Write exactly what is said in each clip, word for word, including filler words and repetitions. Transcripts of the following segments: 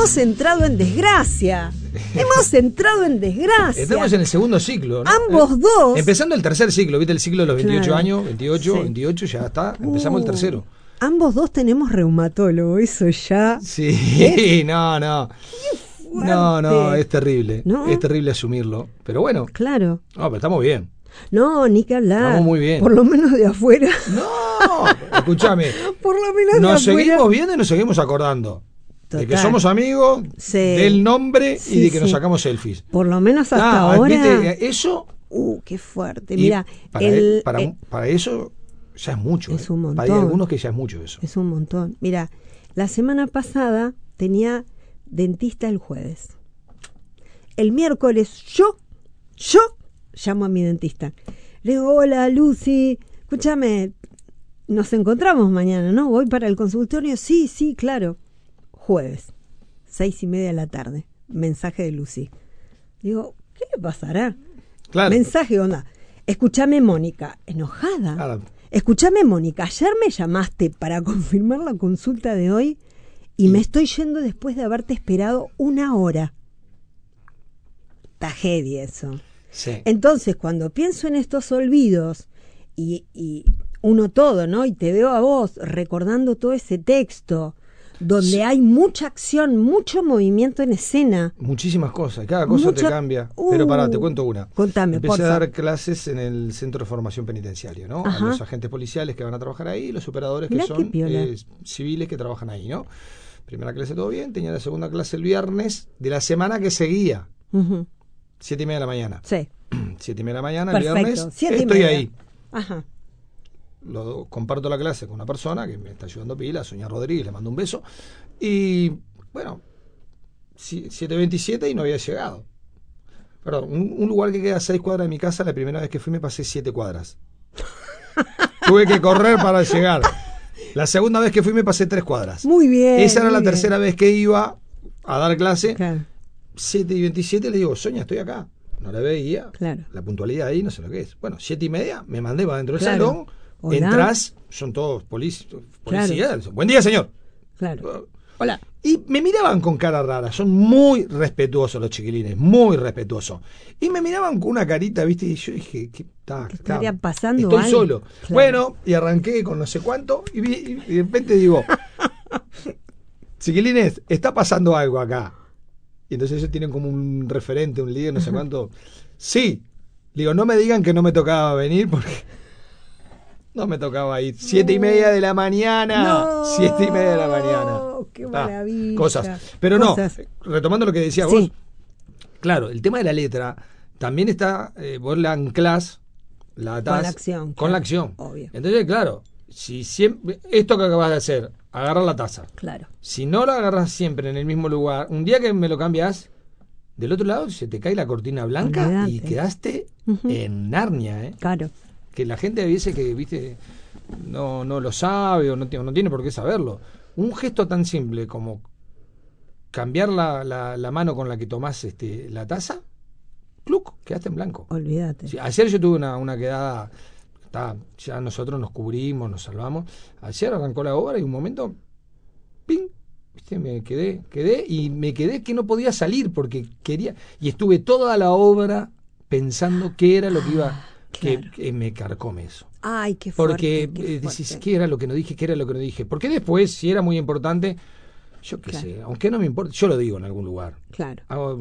hemos entrado en desgracia. Hemos entrado en desgracia. Estamos en el segundo ciclo, ¿no? Ambos dos. Empezando el tercer ciclo, ¿viste? El ciclo de los veintiocho Claro. años, veintiocho, Sí. veintiocho, ya está. Empezamos Uh, el tercero. Ambos dos tenemos reumatólogo, eso ya. Sí, no, no. No, no, es terrible. ¿No? Es terrible asumirlo. Pero bueno, Claro. no, pero estamos bien. No, ni que hablar. Estamos muy bien. Por lo menos de afuera. No, escúchame. Por lo menos de Nos afuera. seguimos viendo y nos seguimos acordando. De que Total. somos amigos, Sí. del nombre Sí, y de que nos sí. sacamos selfies. Por lo menos hasta Ah, ahora. ¿viste? Eso. Uh, qué fuerte. y Mira, para, el, para, el- para eso ya es mucho. Es eh. un Hay montón. algunos que ya es mucho eso. es un montón. Mira, la semana pasada tenía dentista el jueves. El miércoles yo, yo llamo a mi dentista. Le digo, hola Lucy, escúchame, nos encontramos mañana, ¿no? Voy para el consultorio. Sí, sí, claro. Jueves, seis y media de la tarde. Mensaje de Lucy. Digo, ¿qué le pasará? Claro. Mensaje, onda. Escúchame, Mónica, enojada. Claro. Escúchame, Mónica, ayer me llamaste para confirmar la consulta de hoy y me estoy yendo después de haberte esperado una hora. Tragedia eso. Sí. Entonces, cuando pienso en estos olvidos y, y uno todo, ¿no? Y te veo a vos recordando todo ese texto, donde Sí. hay mucha acción, mucho movimiento en escena. Muchísimas cosas, cada cosa Mucha- te cambia. Uh, Pero pará, te cuento una. contame, Empecé porfa. a dar clases en el Centro de Formación Penitenciario, ¿no? Ajá. A los agentes policiales que van a trabajar ahí y los operadores Mirá que qué son piola. eh, civiles que trabajan ahí, ¿no? Primera clase todo bien, tenía la segunda clase el viernes de la semana que seguía, Ujú. siete y media de la mañana. Sí, Siete y media de la mañana, perfecto. el viernes, Siete y estoy media. ahí. Ajá. Lo, comparto la clase con una persona que me está ayudando pila, Sonia Rodríguez, le mando un beso. Y bueno, si- siete veintisiete y no había llegado. Perdón, un, un lugar que queda a seis cuadras de mi casa, la primera vez que fui me pasé siete cuadras. Tuve que correr para llegar. La segunda vez que fui me pasé tres cuadras. Muy bien. Esa era muy la bien. tercera vez que iba a dar clase. Claro, siete y veintisiete le digo, Sonia, estoy acá. No la veía. claro. La puntualidad ahí no sé lo que es. Bueno, siete y media me mandé para dentro del Claro. salón. Hola. Entras, son todos polic- policías. Claro. Buen día, señor. Claro. Hola. Y me miraban con cara rara. Son muy respetuosos los chiquilines, muy respetuosos. Y me miraban con una carita, ¿viste? Y yo dije, ¿qué está? ¿Qué estaría pasando Estoy algo? solo. Claro. Bueno, y arranqué con no sé cuánto. Y, vi- y de repente digo, chiquilines, está pasando algo acá. Y entonces ellos tienen como un referente, un líder, no sé cuánto. Sí. Digo, no me digan que no me tocaba venir porque no me tocaba ir. Siete y media de la mañana. No. Siete y media de la mañana. Qué Ah, maravilla. cosas. Pero Cosas. no, retomando lo que decías Sí. vos, claro, el tema de la letra también está, eh, vos la anclás, la atás Con la acción, con claro, la acción. obvio. Entonces, claro, si siempre, esto que acabas de hacer, agarrar la taza, Claro. si no la agarras siempre en el mismo lugar, un día que me lo cambias, del otro lado se te cae la cortina blanca y Olvídate. quedaste Ujú. en Narnia, ¿eh? Claro. Que la gente dice que, viste, no, no lo sabe o no, tiene- no tiene por qué saberlo. Un gesto tan simple como cambiar la, la, la mano con la que tomás este, la taza, ¡cluc! Quedaste en blanco. Olvídate. Sí, ayer yo tuve una, una quedada, está, ya nosotros nos cubrimos, nos salvamos. Ayer arrancó la obra y un momento, ¡ping! ¿Viste? Me quedé, quedé y me quedé que no podía salir porque quería, y estuve toda la obra pensando qué era lo que iba, que, claro. que me carcome eso. Ay, qué fuerte. Porque qué eh, decís, fuerte. ¿qué era lo que no dije? ¿Qué era lo que no dije? Porque después, si era muy importante, yo qué Claro. sé, aunque no me importe, yo lo digo en algún lugar. Claro. Hago-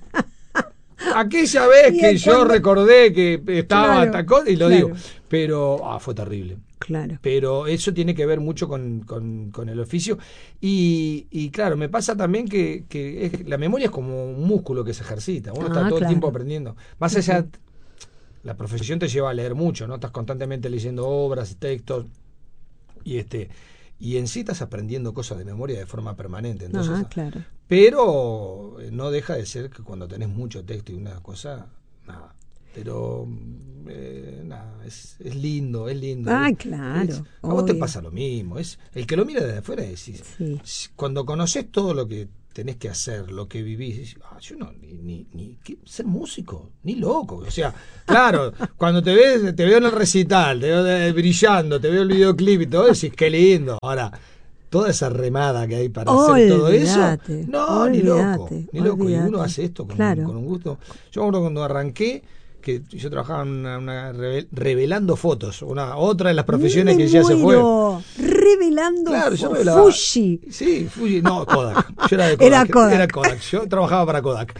Aquella vez Y que el yo cuando- recordé que estaba Claro, atacó y lo claro. digo. Pero ah, fue terrible. Claro. Pero eso tiene que ver mucho con, con, con el oficio. Y, y claro, me pasa también que, que es- la memoria es como un músculo que se ejercita. Uno Ah, está todo claro. el tiempo aprendiendo. Más Sí, allá, sí. la profesión te lleva a leer mucho, ¿no? Estás constantemente leyendo obras, textos. Y este y en sí estás aprendiendo cosas de memoria de forma permanente. Entonces, Ah, claro. pero eh, no deja de ser que cuando tenés mucho texto y una cosa, nada. Pero eh, nada, es, es lindo, es lindo. Ah, Es- claro, es- a vos te obvio. pasa lo mismo. Es el que lo mira desde afuera decís, Sí. si- cuando conoces todo lo que tenés que hacer, lo que vivís, decís, ah, yo no, ni, ni, ni ¿qué? Ser músico, ni loco. O sea, claro, cuando te ves, te veo en el recital, te veo eh, brillando, te veo el videoclip y todo, decís, qué lindo. Ahora, toda esa remada que hay para olvídate, hacer todo eso, no, olvídate, ni loco, ni loco, y olvídate. uno hace esto con, Claro. con un gusto. Yo me acuerdo cuando arranqué, que yo trabajaba en una, una revel, revelando fotos, una otra de las profesiones Me que ya se fue. muero. Revelando Claro, yo fo- revelaba. Fuji. Sí, Fuji, no, Kodak. Yo era de Kodak. Era Kodak. Era Kodak. Yo trabajaba para Kodak.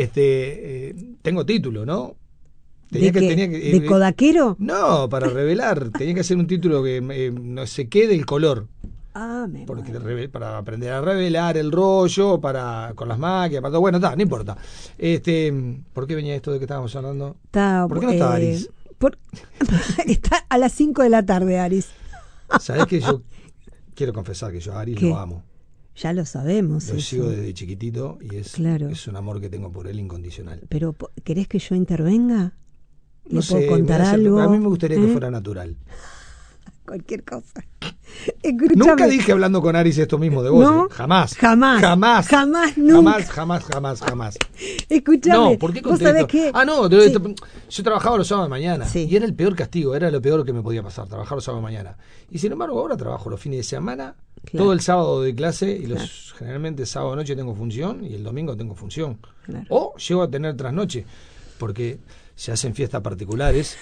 Este, eh, tengo título, ¿no? Tenía ¿De que, qué? tenía que, ¿De eh, codaquero? No, para revelar. Tenía que hacer un título que eh, no sé qué del color. Ah, me Porque muero. reve- para aprender a revelar el rollo, para con las máquinas, para todo. Bueno, está, no importa. Este, ¿por qué venía esto de que estábamos hablando? Está, ¿Por qué no está eh, Aris? por- está a las cinco de la tarde, Aris. ¿Sabés que yo quiero confesar que yo a Aris ¿Qué? lo amo? Ya lo sabemos. Lo eso. sigo desde chiquitito y es, Claro. es un amor que tengo por él incondicional. Pero, po- ¿querés que yo intervenga? ¿Le No puedo sé, contar me hace- algo? a mí me gustaría que ¿Eh? fuera natural. Cualquier cosa. Escúchame. Nunca dije hablando con Aris esto mismo de vos. No, ¿eh? Jamás. jamás, Jamás. jamás, nunca. Jamás, jamás, jamás, jamás. Escúchame. No, ¿por qué ¿Vos conté sabés esto? qué? Ah, no, de- Sí. de- yo trabajaba los sábados de mañana Sí. y era el peor castigo, era lo peor que me podía pasar, trabajar los sábados de mañana. Y sin embargo, ahora trabajo los fines de semana, Claro. todo el sábado de clase y los Claro. generalmente sábado de noche tengo función y el domingo tengo función. Claro. O llego a tener trasnoche, porque se hacen fiestas particulares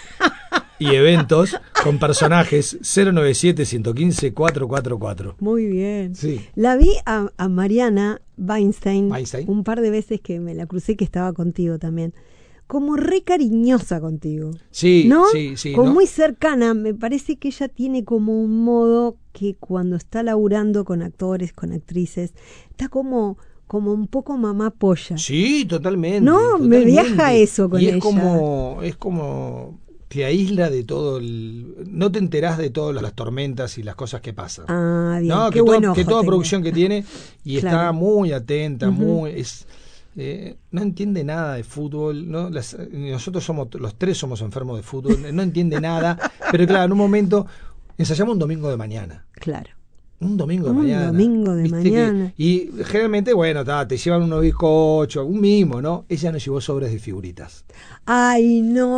y eventos con personajes cero nueve siete, uno uno cinco, cuatro cuatro cuatro. Muy bien. Sí. La vi a, a Mariana Weinstein, Weinstein. un par de veces que me la crucé, que estaba contigo también. Como re cariñosa contigo. Sí, ¿No? sí, sí. Como ¿no? muy cercana. Me parece que ella tiene como un modo que cuando está laburando con actores, con actrices, está como, como un poco mamá polla. Sí, totalmente. No, me totalmente. viaja eso con y es ella. como, es como te aísla de todo el, no te enterás de todas las tormentas y las cosas que pasan. Ah, bien. No, Qué que, buen todo- ojo que toda tengo. producción que tiene y Claro. está muy atenta, Ujú. muy es eh, no entiende nada de fútbol, no Las- nosotros somos los tres somos enfermos de fútbol, no entiende nada, pero claro, en un momento ensayamos un domingo de mañana. Claro. Un domingo de Un mañana. domingo de ¿viste que- mañana. y generalmente, bueno, ta, te llevan unos bizcochos, un mimo, ¿no? Ella nos llevó sobres de figuritas. Ay,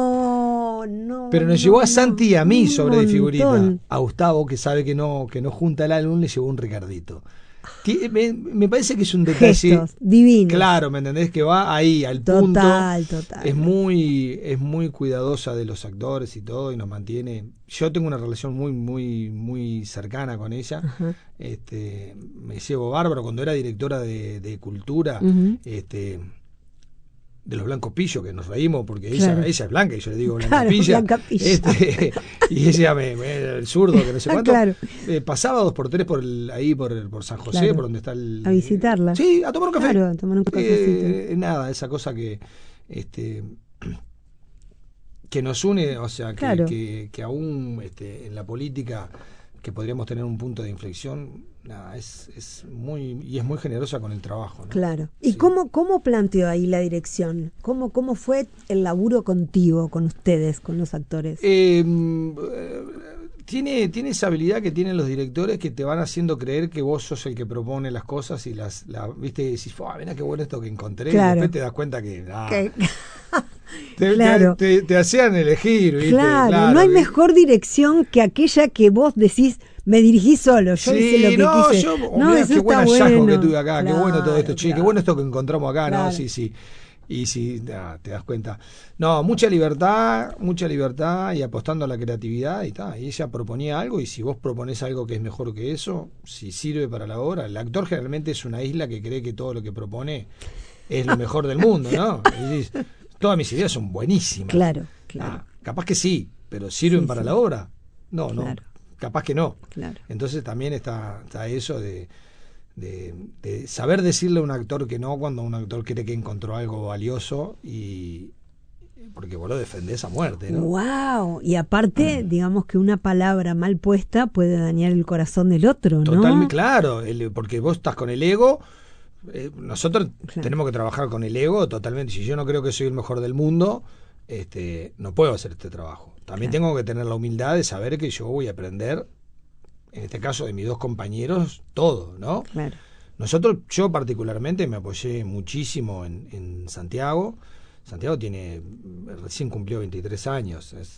no, no. Pero nos no, llevó a no. Santi y a mí Un sobres de figuritas. montón. A Gustavo, que sabe que no, que no junta el álbum, le llevó un Ricardito. Ti- Me, me parece que es un detalle. Gestos divinos. Claro, ¿me entendés? Que va ahí, al punto. Total, total. Es muy, es muy cuidadosa de los actores y todo, y nos mantiene. Yo tengo una relación muy, muy, muy cercana con ella. Ajá. Este, me llevo bárbaro cuando era directora de, de cultura, Ujú. este, de los Blancos Pillo, que nos reímos porque Claro. ella, ella es blanca y yo le digo Blanca Claro, Pilla. Blanca Pilla. Este, y ella me, me el zurdo que no sé cuánto. Claro. Eh, pasaba dos por tres por el, ahí por, por San José, Claro. por donde está el. A visitarla. Sí, a tomar un café. Claro, a tomar un cafecito. Eh, nada, esa cosa que este que nos une, o sea, que, Claro. que, que aún este, en la política que podríamos tener un punto de inflexión, nada, es, es muy y es muy generosa con el trabajo, ¿no? Claro. ¿Y Sí. cómo, cómo planteó ahí la dirección? ¿Cómo, ¿Cómo fue el laburo contigo, con ustedes, con los actores? Eh, eh, tiene, tiene esa habilidad que tienen los directores que te van haciendo creer que vos sos el que propone las cosas y las, la, viste, y decís, "Fua, mirá qué bueno esto que encontré", Claro. y después te das cuenta que, ah, Que- te, Claro. te, te- te hacían elegir, ¿viste? Claro, no hay que- mejor dirección que aquella que vos decís, me dirigí solo, yo Sí, hice lo que no, quise. yo, no, mirá, eso qué buen está hallazgo bueno. que tuve acá, qué bueno todo esto, Claro, che, qué claro. bueno esto que encontramos acá, Claro. ¿no? Sí, sí. Y sí, ah, te das cuenta. No, mucha libertad, mucha libertad y apostando a la creatividad y tal. Y ella proponía algo y si vos propones algo que es mejor que eso, si sirve para la obra, el actor generalmente es una isla que cree que todo lo que propone es lo mejor del mundo, ¿no? Y decís, todas mis ideas son buenísimas. Claro, claro. Ah, capaz que sí, pero ¿sirven Sí, para sí. la obra? No, no. Claro. Capaz que no. Claro. Entonces también está, está eso de, de, de saber decirle a un actor que no cuando un actor cree que encontró algo valioso y porque vos lo defendés a muerte, ¿no? Wow, y aparte, digamos que una palabra mal puesta puede dañar el corazón del otro, ¿no? Totalmente, claro, el- porque vos estás con el ego. eh, nosotros Claro. tenemos que trabajar con el ego totalmente. Si yo no creo que soy el mejor del mundo, este, no puedo hacer este trabajo. También Claro. tengo que tener la humildad de saber que yo voy a aprender, en este caso de mis dos compañeros, todo, ¿no? Claro. Nosotros, yo particularmente me apoyé muchísimo en, en Santiago. Santiago tiene, recién cumplió veintitrés años. Es,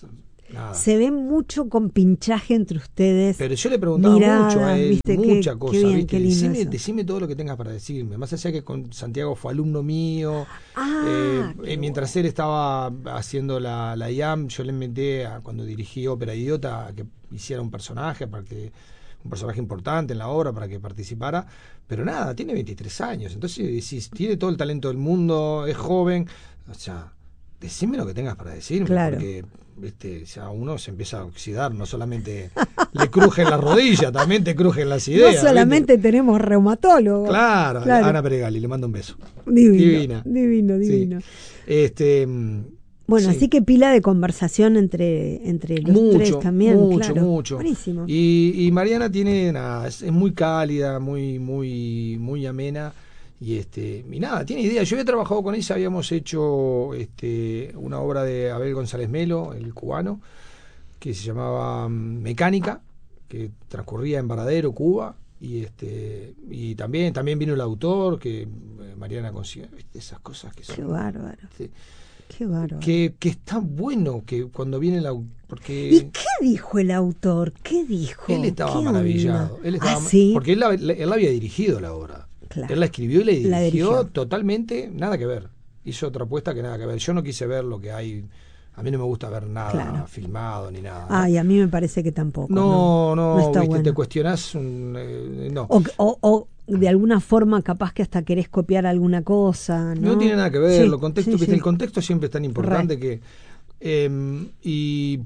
nada. Se ve mucho con pinchaje entre ustedes. Pero yo le preguntaba miradas, mucho a él, ¿viste? mucha Qué- cosa, qué bien, ¿viste? qué lindo Decime, eso. decime todo lo que tengas para decirme. Más allá que con Santiago fue alumno mío, Ah, eh, qué eh, mientras bueno. él estaba haciendo la, la I A M, yo le inventé a, cuando dirigí Ópera Idiota, a que hiciera un personaje, para que un personaje importante en la obra para que participara, pero nada, tiene veintitrés años, entonces decís, tiene todo el talento del mundo, es joven, o sea, decime lo que tengas para decirme, Claro. porque viste, ya uno se empieza a oxidar, no solamente le crujen las rodillas, también te crujen las ideas. No solamente ¿viste? tenemos reumatólogos. Claro, Claro. Ana Peregali, le mando un beso. Divino, Divina. divino, Sí. divino. Este, Bueno, sí. así que pila de conversación entre, entre los mucho, tres también. mucho, claro. mucho. Buenísimo. Y, y Mariana tiene nada, es, es muy cálida, muy, muy, muy amena. Y este, y nada, tiene idea. Yo había trabajado con ella, habíamos hecho este, una obra de Abel González Melo, el cubano, que se llamaba mm, Mecánica, que transcurría en Varadero, Cuba. Y este, y también, también vino el autor, que eh, Mariana consiguió, ¿viste? Esas cosas que son. Qué bárbaro. Sí. Qué bárbaro. Que, que está bueno que cuando viene el autor, porque ¿Y qué dijo el autor? ¿Qué dijo? él estaba ¿Qué maravillado. onda? Él estaba, ¿Ah, sí? porque él, la- él había dirigido la obra. Claro. Él la escribió y la dirigió, La dirigió. totalmente, nada que ver. Hizo otra apuesta que nada que ver. Yo no quise ver lo que hay. A mí no me gusta ver nada Claro. filmado ni nada. ¿no? Ay, a mí me parece que tampoco. no, no, no está viste, bueno. te cuestionás un, eh, no. O, o, o de alguna forma capaz que hasta querés copiar alguna cosa, ¿no? No tiene nada que ver, Sí, lo contexto, sí, viste, sí. el contexto siempre es tan importante que eh, y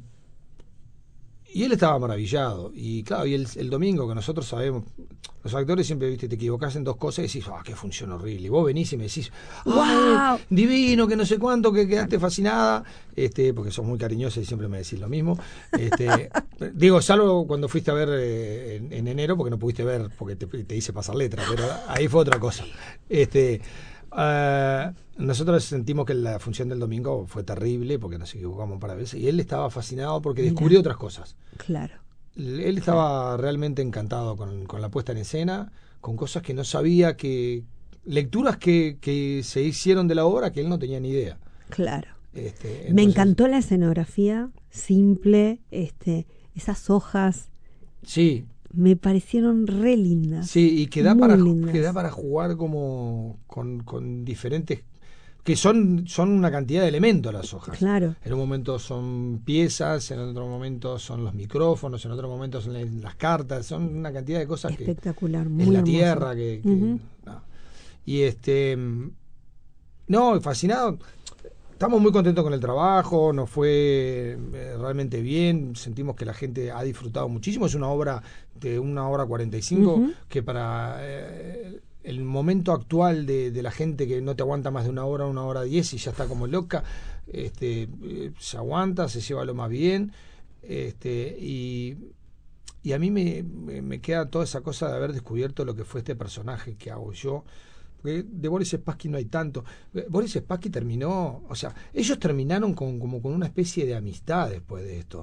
y él estaba maravillado. Y claro, y el, el domingo, que nosotros sabemos, los actores siempre, viste, te equivocás en dos cosas y decís, ah, qué función horrible. Y vos venís y me decís, ah, ¡Wow! divino, que no sé cuánto, que quedaste fascinada, este, porque sos muy cariñosa y siempre me decís lo mismo. Este, digo, salvo cuando fuiste a ver eh, en, en enero, porque no pudiste ver, porque te, te hice pasar letra, pero ahí fue otra cosa. Este. Uh, nosotros sentimos que la función del domingo fue terrible porque nos equivocamos un par de veces y él estaba fascinado porque Mira. descubrió otras cosas. Claro. Él estaba realmente encantado con, con la puesta en escena, con cosas que no sabía, que lecturas que, que se hicieron de la obra que él no tenía ni idea. Claro. Este, Me entonces, encantó la escenografía, simple, este, esas hojas Sí, me parecieron re lindas. sí, y que da Muy para lindas. que da para jugar como con, con diferentes que son son una cantidad de elementos las hojas. Claro. En un momento son piezas, en otro momento son los micrófonos, en otro momento son la- las cartas, son una cantidad de cosas que Espectacular, muy en la hermoso. tierra que, que- Ujú. no. Y este mm, no, fascinado. Estamos muy contentos con el trabajo, nos fue eh, realmente bien, sentimos que la gente ha disfrutado muchísimo, es una obra de una hora cuarenta y cinco Ujú. que para eh, el momento actual de, de la gente que no te aguanta más de una hora, una hora diez y ya está como loca, este, eh, se aguanta, se lleva lo más bien, este, y, y a mí me, me, me queda toda esa cosa de haber descubierto lo que fue este personaje que hago yo. Porque de Boris Spassky no hay tanto. Boris Spassky terminó, o sea, ellos terminaron con, como con una especie de amistad después de esto.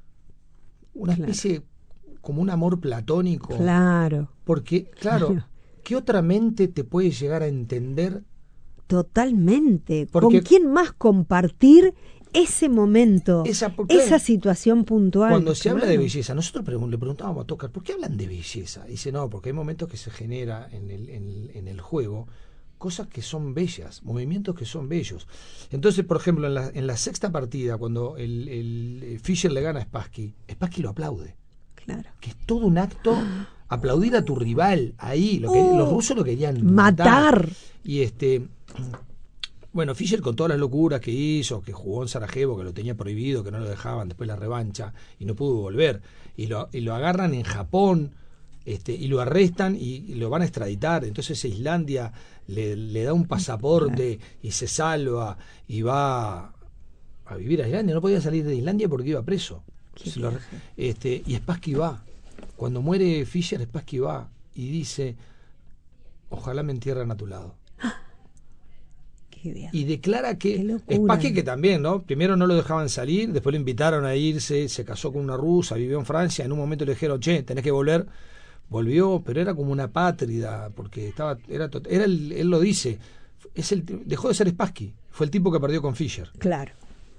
Una Claro. especie, como un amor platónico. Claro. Porque, claro, Claro. ¿qué otra mente te puede llegar a entender? Totalmente. Porque- ¿Con quién más compartir ese momento, Esa- porque- esa situación puntual? Cuando se habla de Claro. belleza, nosotros pregun- le preguntábamos a Tocar, ¿por qué hablan de belleza? Dice, no, porque hay momentos que se genera en el, en el, en el juego cosas que son bellas, movimientos que son bellos. Entonces, por ejemplo, en la, en la sexta partida, cuando el, el Fischer le gana a Spassky, Spassky lo aplaude. Claro. Que es todo un acto, aplaudir a tu rival ahí. Lo que, Oh, los rusos lo querían matar. matar. Y este... Bueno, Fischer con todas las locuras que hizo, que jugó en Sarajevo, que lo tenía prohibido, que no lo dejaban, después la revancha, y no pudo volver, y lo, y lo agarran en Japón, este, y lo arrestan y, y lo van a extraditar, entonces Islandia le, le da un pasaporte y se salva, y va a vivir a Islandia, no podía salir de Islandia porque iba preso. Qué Se lo- este, y Spassky va, cuando muere Fischer, Spassky va, y dice, ojalá me entierren a tu lado. Qué bien. Y declara Qué que locura. Spassky, que también, ¿no? Primero no lo dejaban salir, después lo invitaron a irse, se casó con una rusa, vivió en Francia, en un momento le dijeron, che, tenés que volver, volvió, pero era como una pátrida, porque estaba, era, tot- era el- él lo dice, es el, dejó de ser Spassky, fue el tipo que perdió con Fischer, Claro.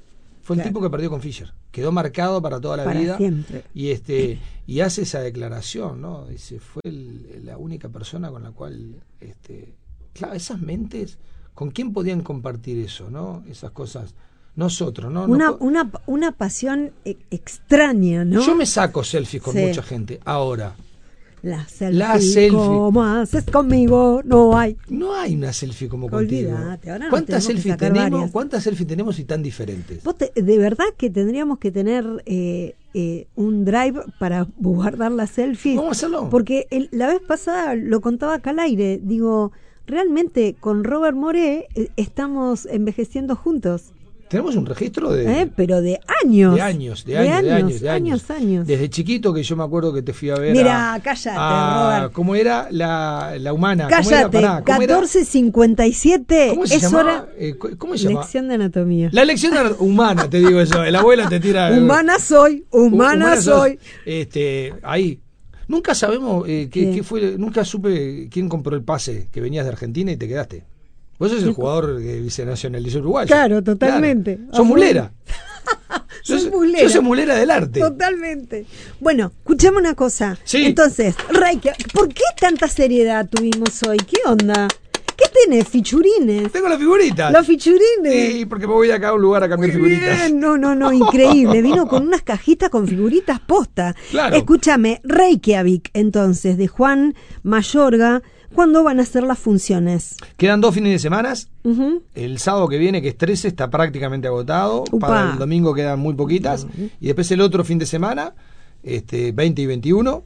Fue el Claro. tipo que perdió con Fischer. Quedó marcado para toda la Para vida. siempre. Y este y hace esa declaración, ¿no? Dice, fue el- la única persona con la cual, este, claro, esas mentes, ¿con quién podían compartir eso, no? Esas cosas. Nosotros, ¿no? Una, No po- una, una pasión e- extraña, ¿no? Yo me saco selfies con Sí. mucha gente. Ahora, La selfie. La selfie. ¿Cómo haces conmigo? No hay. no hay una selfie como contigo. Olvídate, ahora nos ¿Cuántas tenemos que selfies sacar tenemos? varias. ¿Cuántas selfies tenemos y tan diferentes? Vos te- de verdad que tendríamos que tener eh, eh, un drive para guardar las selfies. Vamos a hacerlo. Porque el- la vez pasada lo contaba acá al aire. Digo, realmente con Robert Moré eh, estamos envejeciendo juntos. Tenemos un registro de, ¿eh? Pero de años. de años, de años, de años, de años. años, años. Desde chiquito que yo me acuerdo que te fui a ver. Mirá, a- cállate, a- Robert. ¿Cómo era la, la humana? ¿Cómo era? Cállate, Pará, ¿cómo era? catorce cincuenta y siete ¿Cómo se es llamaba? hora. Eh, cu- ¿Cómo se llama? Lección de anatomía. La lección de- humana, te digo eso. El abuelo te tira. Humana soy, humana, sos. soy. Este, ahí. Nunca sabemos eh, qué, Sí. qué fue, nunca supe quién compró el pase que venías de Argentina y te quedaste. Vos sos el jugador que se nacionalizó uruguayo. Claro, totalmente. Claro. Sos mulera. Soy Sos- mulera. Sos mulera del arte. Totalmente. Bueno, escuchame una cosa. Sí. Entonces, Reiki, ¿por qué tanta seriedad tuvimos hoy? ¿Qué onda? ¿Qué tenés? ¿Fichurines? Tengo la figurita. Los fichurines. Sí, porque me voy acá a un lugar a cambiar Muy figuritas. bien, no, no, no, increíble. Vino con unas cajitas con figuritas posta. Claro. Escúchame, Reykjavik, entonces, de Juan Mayorga, ¿cuándo van a ser las funciones? Quedan dos fines de semana. Ujú. El sábado que viene, que es trece, está prácticamente agotado. Upa. Para el domingo quedan muy poquitas. Y después el otro fin de semana, este veinte y veintiuno.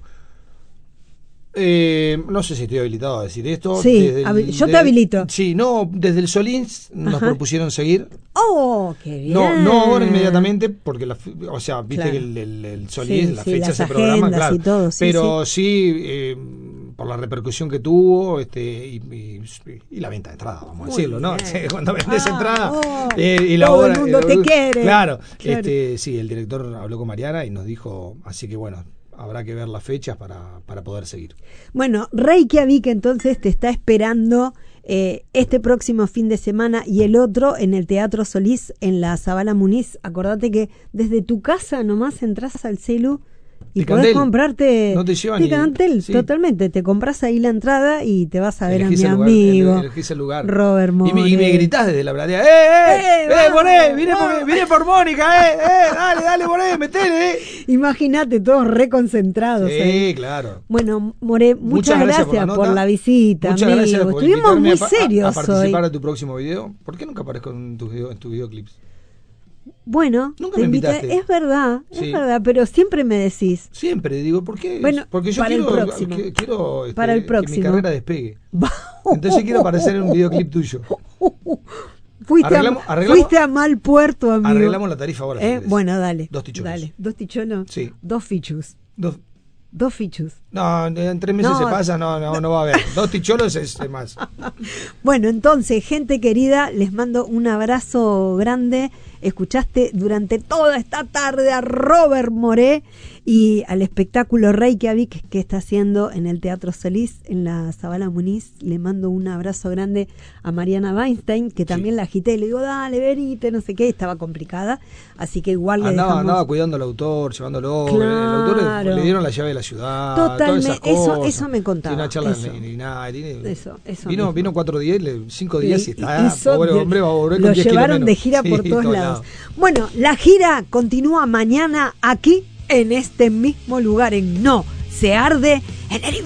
Eh, no sé si estoy habilitado a decir esto. Sí, Desde el- habi- yo te de- habilito. Sí, no, desde el Solís nos Ajá. propusieron seguir. ¡Oh, qué bien! No, no ahora inmediatamente, porque la, fi- o sea, viste Claro. que el, el, el Solís, Sí, la sí, fecha las se programa, agendas claro. y todo, sí, pero sí, eh, por la repercusión que tuvo, este, y, y- y la venta de entrada, vamos a Muy decirlo, ¿no? bien. Sí, cuando vendes Ah, entrada oh, eh, y la todo el obra- mundo te quiere. Claro, Claro. este, sí, el director habló con Mariana y nos dijo, así que bueno, habrá que ver las fechas para, para poder seguir. Bueno, Reykjavik entonces te está esperando eh, este próximo fin de semana y el otro en el Teatro Solís en la Zabala Muniz. Acordate que desde tu casa nomás entras al celu y podés Ticantel. comprarte No te llevan ni- Ticantel, sí. totalmente. Te compras ahí la entrada y te vas a ver Elegís a el mi lugar, amigo ele- elegís el lugar. Robert Y me, y me More. gritás desde la platea, ¡eh, eh! ¡Eh, ¡Eh, vamos, Moné! ¡Vine vamos! por, vine por Mónica, eh! ¡Eh! ¡Dale, dale, Moné! ¡Metele, eh! Imagínate, todos reconcentrados. ahí. Sí, claro. Bueno, More, muchas, gracias, por, nota. la visita, Muchas amigo. gracias por Estuvimos invitarme muy a pa- a- serios a, participar hoy. a tu próximo video. ¿Por qué nunca aparezco en tus video, en tus videoclips? Bueno, Nunca te me invita- invitaste. es verdad, Sí. es verdad, pero siempre me decís. Siempre digo, ¿por qué? Bueno, Porque yo para el quiero, próximo. que- quiero este, Para el que próximo. mi carrera despegue. Entonces quiero aparecer en un videoclip tuyo. Fuiste, Arreglamos- a, arreglamos- fuiste a mal puerto, amigo. Arreglamos la tarifa ahora. si Eh, querés. Bueno, dale. Dos tichones. Dale, dos tichonos. Sí. Dos fichus. Dos- Dos fichus. no, en tres meses No. se pasa, no, no, no va a haber. Dos ticholos es, es más. Bueno, entonces, gente querida, les mando un abrazo grande. Escuchaste durante toda esta tarde a Robert Moré y al espectáculo Reykjavik que está haciendo en el Teatro Solís, en la Zabala Muniz. Le mando un abrazo grande a Mariana Weinstein, que también Sí. la agité. Le digo, dale, venite, no sé qué. Estaba complicada, así que igual le Andaba, dejamos... andaba cuidando al autor, llevándolo. Claro. El autor le, le dieron la llave de la ciudad. Totalmente, todas esas eso- cosas. eso me contaba, Tiene una charla eso. en, en, en- tiene- Eso, eso vino, mismo. vino cuatro días, le- cinco días y, está. hizo Pobre de- hombre, va a volver lo con diez llevaron kilos de menos. gira Sí, por todos todos lados. lados. Bueno, la gira continúa mañana aquí en este mismo lugar en No se arde en el